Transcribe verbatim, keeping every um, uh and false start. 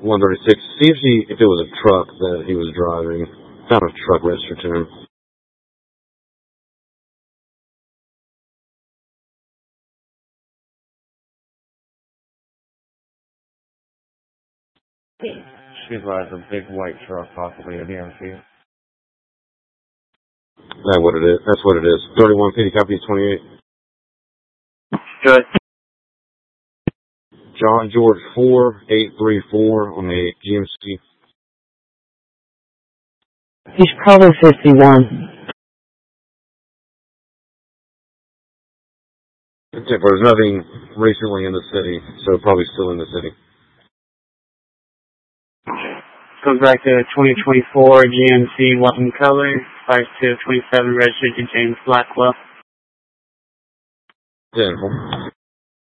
one thirty-six. See if, he, if it was a truck that he was driving. Found a truck registered to him. She's like a big white truck, possibly a D M C. That's what it is. That's what it is. thirty-one fifty, copy twenty-eight. Good. John George four eight three four on the G M C. He's probably fifty-one. There's nothing recently in the city, so probably still in the city. Goes back to twenty twenty-four G M C Welcome Color, five two twenty-seven registered to James Blackwell. ten.